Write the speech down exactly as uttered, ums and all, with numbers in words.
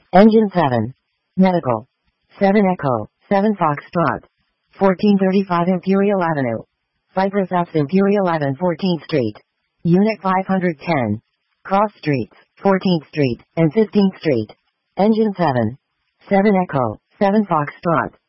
Engine seven. Medical. seven Echo, seven Foxtrot. fourteen thirty-five Imperial Avenue. Cypress F Imperial Avenue fourteenth Street. Unit five hundred ten. Cross Streets, fourteenth Street, and fifteenth Street. Engine seven. seven Echo, seven Foxtrot.